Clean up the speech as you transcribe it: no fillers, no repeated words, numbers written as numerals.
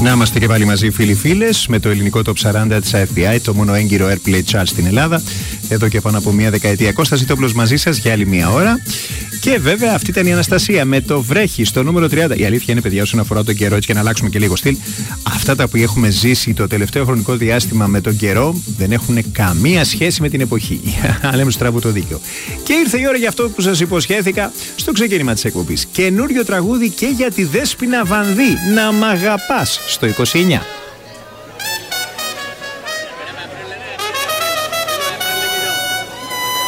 Να είμαστε και πάλι μαζί, φίλοι-φίλες, με το ελληνικό Top 40 της FBI, το μόνο έγκυρο Airplay Chart στην Ελλάδα. Εδώ και πάνω από μία δεκαετία. Κώστας Ζητόπουλος μαζί σας για άλλη μία ώρα. Και βέβαια αυτή ήταν η Αναστασία με το βρέχει στο νούμερο 30. Η αλήθεια είναι, παιδιά, όσον αφορά τον καιρό, έτσι και να αλλάξουμε και λίγο στυλ, αυτά τα που έχουμε ζήσει το τελευταίο χρονικό διάστημα με τον καιρό δεν έχουν καμία σχέση με την εποχή. Αλλά λέμε στραβού το δίκιο. Και ήρθε η ώρα για αυτό που σας υποσχέθηκα στο ξεκίνημα της εκπομπής. Καινούριο τραγούδι και για τη Δέσποινα Βανδύ, να μ' αγαπάς, στο 29.